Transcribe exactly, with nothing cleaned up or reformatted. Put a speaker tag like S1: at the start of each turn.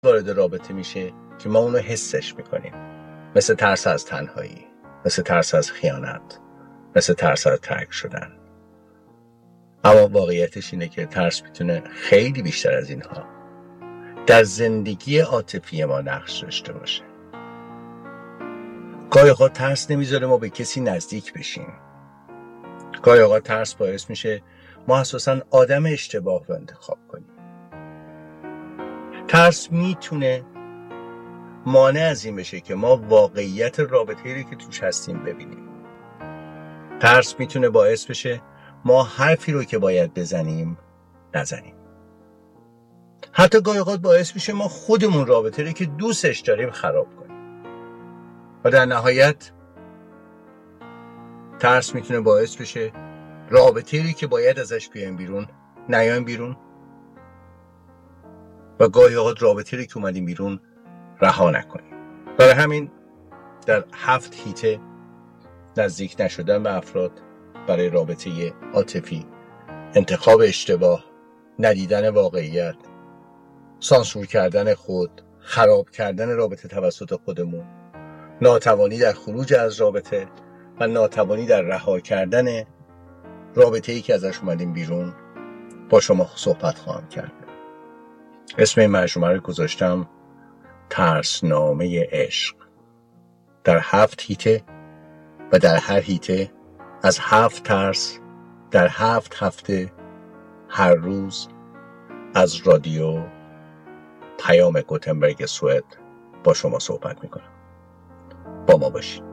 S1: وارد رابطه میشه که ما اونو حسش میکنیم، مثل ترس از تنهایی، مثل ترس از خیانت، مثل ترس از ترک شدن. اما واقعیتش اینه که ترس میتونه خیلی بیشتر از اینها در زندگی عاطفی ما نقش داشته باشه. گاهی اوقات ترس نمیذاره ما به کسی نزدیک بشیم. گاهی اوقات ترس باعث میشه ما اساساً آدم اشتباه رو انتخاب کنیم. ترس میتونه مانع از این بشه که ما واقعیت رابطه‌ای رو که توش هستیم ببینیم. ترس میتونه باعث بشه ما حرفی رو که باید بزنیم نزنیم. حتی گاهی اوقات باعث میشه ما خودمون رابطه‌ای رو که دوستش داریم خراب کنیم. و در نهایت ترس میتونه باعث بشه رابطه‌ای که باید ازش بیایم بیرون نیایم بیرون، و گاهی اوقات رابطه‌ای که اومدیم بیرون رها نکنیم. برای همین در هفت هیته نزدیک نشدن به افراد برای رابطه عاطفی، انتخاب اشتباه، ندیدن واقعیت، سانسور کردن خود، خراب کردن رابطه توسط خودمون، ناتوانی در خروج از رابطه و ناتوانی در رها کردن رابطه‌ای که ازش اومدیم بیرون با شما صحبت خواهم کرد. اسم این مجموعه رو گذاشتم ترسنامه عشق. در هفت هیته و در هر هیته از هفت ترس در هفت هفته هر روز از رادیو پیام گوتنبرگ سوئد با شما صحبت میکنم. با ما باشید.